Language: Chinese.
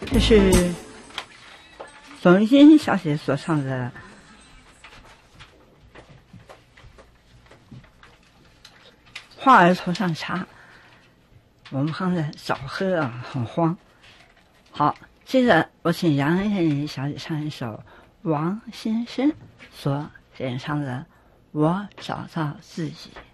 这是董欣小姐所唱的《花儿头上茶》，我们刚才早喝啊，很慌。好，接着我请杨艳小姐唱一首王先生所演唱的《我找到自己》。